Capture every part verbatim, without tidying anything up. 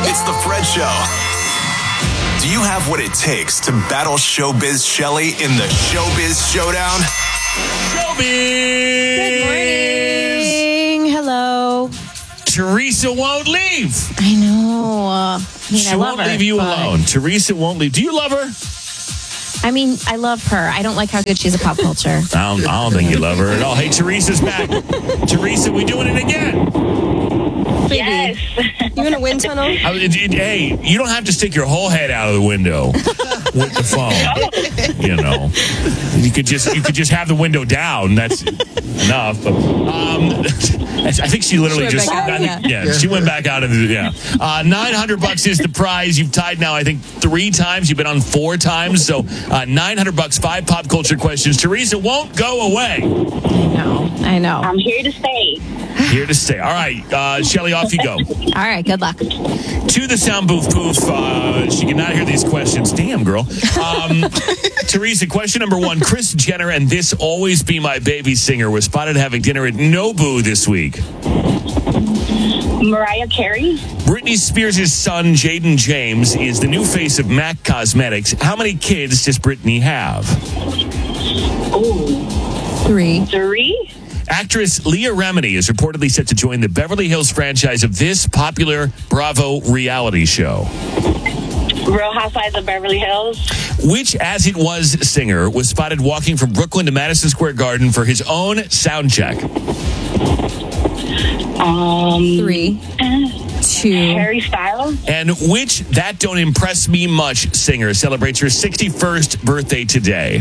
It's the Fred Show. Do you have what it takes to battle Showbiz Shelly in the Showbiz Showdown? Showbiz! Good morning. Hello. Teresa won't leave. I know. Uh, I mean, she I love won't her, leave you but- alone. Teresa won't leave. Do you love her? I mean, I love her. I don't like how good she's at pop culture. I don't, I don't think you love her at all. Hey, Teresa's back. Teresa, we doing it again. Yes. You in a wind tunnel? I, it, it, hey, you don't have to stick your whole head out of the window with the phone. You know, you could just you could just have the window down. That's enough. But, um, I think she literally She went just back out, I think- yeah. yeah, she went back out of the yeah. Uh, Nine hundred bucks is the prize. You've tied now, I think, three times. You've been on four times, so uh, nine hundred bucks. Five pop culture questions. Teresa won't go away. I know. I know. I'm here to stay. Here to stay. All right, uh, Shelly, off you go. All right. Good luck. To the sound booth poof. Uh, she cannot hear these questions. Damn, girl. Um, Teresa, question number one. Kris Jenner and This Always Be My Baby singer was spotted having dinner at Nobu this week. Mariah Carey. Britney Spears' son, Jaden James, is the new face of MAC Cosmetics. How many kids does Britney have? Ooh, Three. three. Actress Leah Remini is reportedly set to join the Beverly Hills franchise of this popular Bravo reality show. Real Housewives of Beverly Hills. Which As It Was singer was spotted walking from Brooklyn to Madison Square Garden for his own sound check? Um, Three. Two. Harry Styles. And which That Don't Impress Me Much singer celebrates her sixty-first birthday today?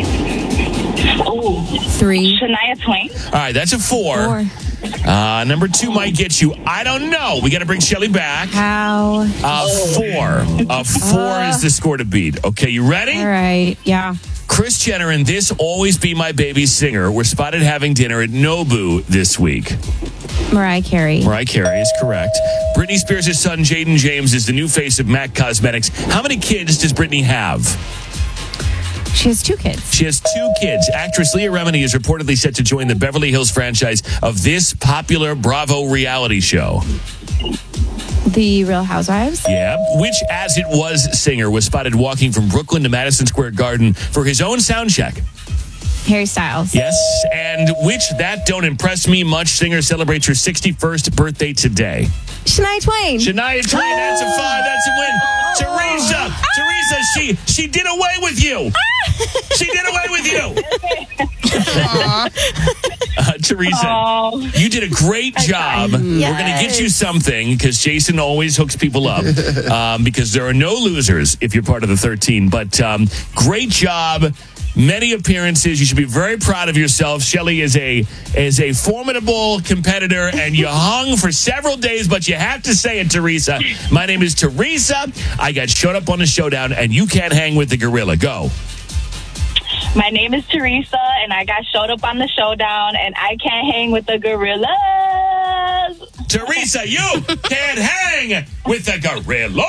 Ooh, Three. Shania Twain. All right, that's a four. Four. Uh, number two might get you. I don't know. We got to bring Shelly back. How? Uh, four. Uh, four is the score to beat. Okay, you ready? All right. Yeah. Kris Jenner and This Always Be My Baby singer were spotted having dinner at Nobu this week. Mariah Carey. Mariah Carey is correct. Britney Spears' son, Jaden James, is the new face of MAC Cosmetics. How many kids does Britney have? She has two kids. She has two kids. Actress Leah Remini is reportedly set to join the Beverly Hills franchise of this popular Bravo reality show. The Real Housewives. Yeah. Which As It Was singer was spotted walking from Brooklyn to Madison Square Garden for his own sound check? Harry Styles. Yes. And which That Don't Impress Me Much singer celebrates her sixty-first birthday today? Shania Twain. Shania Twain, that's a five, that's a win. Teresa, Teresa, she she did away with you. She did away with you. Uh, Teresa, Oh, you did a great job. We're going to get you something because Jason always hooks people up um, because there are no losers if you're part of the thirteen. But um, great job. Many appearances. You should be very proud of yourself. Shelly is a is a formidable competitor, and you hung for several days, but you have to say it, Teresa. My name is Teresa. I got showed up on the showdown, and you can't hang with the gorilla. Go. my name is Teresa, and I got showed up on the showdown, and I can't hang with the gorillas. Teresa, you can't hang with the gorilla.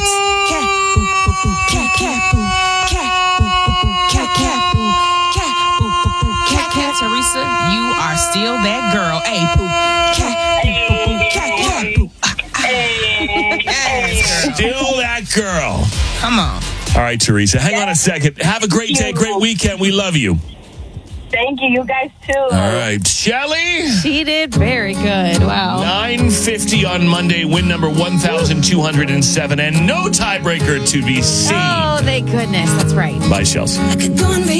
Teresa, you are still that girl. Hey, poo. Cat, poo, poo, cat, cat, poo. Hey. Still that girl. Come on. All right, Teresa, hang on a second. Have a great day, great weekend. We love you. Thank you. You guys too. All right, Shelly. She did very good. Wow. nine fifty on Monday, win number one thousand two hundred seven, and no tiebreaker to be seen. Oh, thank goodness. That's right. Bye, Shells. I could go and be